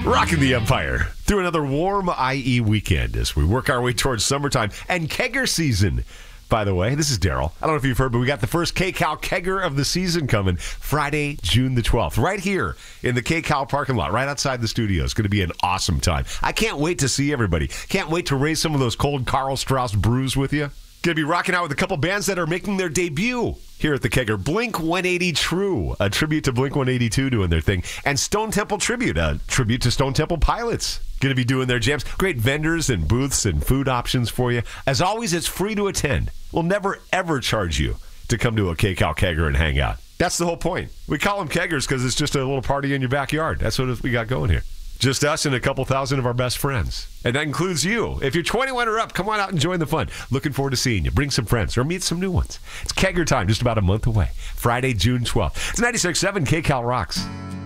Rocking the Empire through another warm IE weekend as we work our way towards summertime and kegger season. By the way, this is Daryl. I don't know if you've heard, but we got the first KCAL kegger of the season coming Friday, June the 12th, right here in the KCAL parking lot, right outside the studio. It's going to be an awesome time. I can't wait to see everybody. Can't wait to raise some of those cold Karl Strauss brews with you. Going to be rocking out with a couple bands that are making their debut here at the Kegger. Blink 180 True, a tribute to Blink 182 doing their thing. And Stone Temple Tribute, a tribute to Stone Temple Pilots. Going to be doing their jams. Great vendors and booths and food options for you. As always, it's free to attend. We'll never, ever charge you to come to a KCAL Kegger and hang out. That's the whole point. We call them Keggers because it's just a little party in your backyard. That's what we got going here. Just us and a couple thousand of our best friends. And that includes you. If you're 21 or up, come on out and join the fun. Looking forward to seeing you. Bring some friends or meet some new ones. It's Kegger time, just about a month away. Friday, June 12th. It's 96.7 KCAL Rocks.